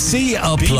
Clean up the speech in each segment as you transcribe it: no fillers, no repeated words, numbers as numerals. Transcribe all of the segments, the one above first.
BBC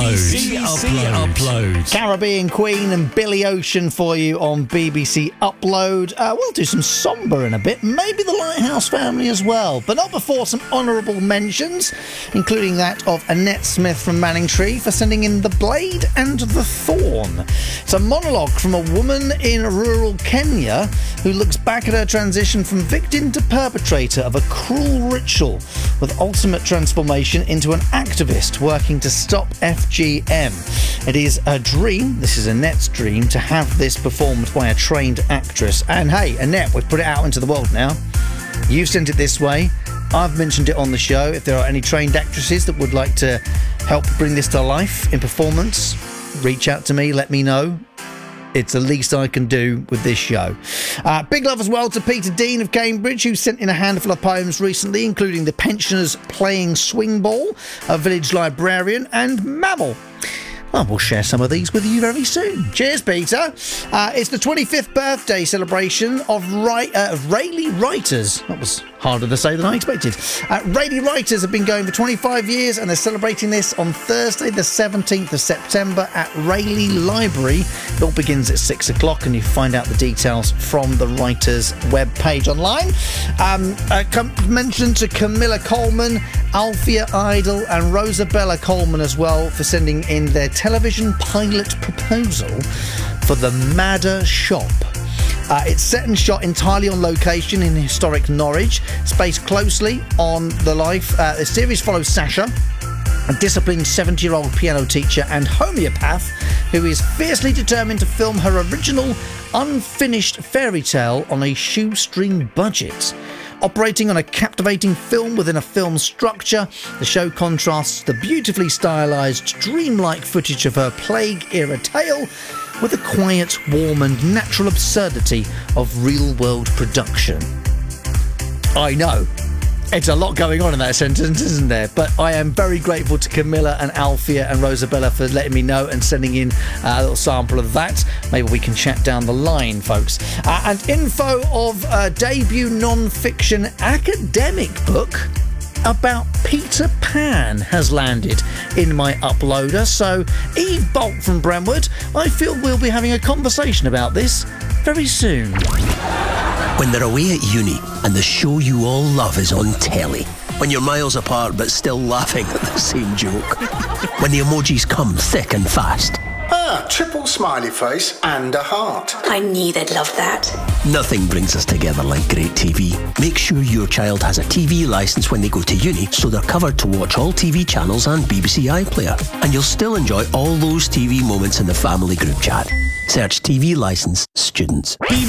Upload. Caribbean Queen and Billy Ocean for you on BBC Upload. We'll do some sombre in a bit, maybe the Lighthouse Family as well, but not before some honourable mentions, including that of Annette Smith from Manningtree for sending in The Blade and the Thorn. It's a monologue from a woman in rural Kenya who looks back at her transition from victim to perpetrator of a cruel ritual with ultimate transformation into an activist working to stop FGM. It is a dream, this is Annette's dream, to have this performed by a trained actress. And hey, Annette, we've put it out into the world now. You've sent it this way. I've mentioned it on the show. If there are any trained actresses that would like to help bring this to life in performance, reach out to me, let me know. It's the least I can do with this show. Big love as well to Peter Dean of Cambridge, who sent in a handful of poems recently, including The Pensioners Playing Swing Ball, A Village Librarian, and Mammal. Well, we'll share some of these with you very soon. Cheers, Peter. It's the 25th birthday celebration of Rayleigh Writers. That was harder to say than I expected. Rayleigh Writers have been going for 25 years and they're celebrating this on Thursday, the 17th of September at Rayleigh Library. It all begins at 6 o'clock and you find out the details from the Writers webpage online. Mention to Camilla Coleman, Alfia Idol and Rosabella Coleman as well for sending in their television pilot proposal for The Madder Shop. It's set and shot entirely on location in historic Norwich. It's based closely on the life. The series follows Sasha, a disciplined 70-year-old piano teacher and homeopath who is fiercely determined to film her original unfinished fairy tale on a shoestring budget. Operating on a captivating film within a film structure, the show contrasts the beautifully stylised, dreamlike footage of her plague-era tale with the quiet, warm and natural absurdity of real-world production. I know, it's a lot going on in that sentence, isn't there? But I am very grateful to Camilla and Alfia and Rosabella for letting me know and sending in a little sample of that. Maybe we can chat down the line, folks. And info of a debut non-fiction academic book about Peter Pan has landed in my uploader. So, Eve Bolt from Brentwood, I feel we'll be having a conversation about this very soon. When they're away at uni and the show you all love is on telly. When you're miles apart but still laughing at the same joke. When the emojis come thick and fast. Triple smiley face and a heart. I knew they'd love that. Nothing brings us together like great TV. Make sure your child has a TV licence when they go to uni so they're covered to watch all TV channels and BBC iPlayer. And you'll still enjoy all those TV moments in the family group chat. Search TV licence students.